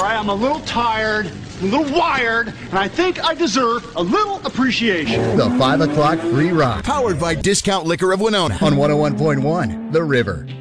right, I'm a little tired, a little wired, and I think I deserve a little appreciation. The 5 o'clock free rock. Powered by Discount Liquor of Winona. On 101.1, The River.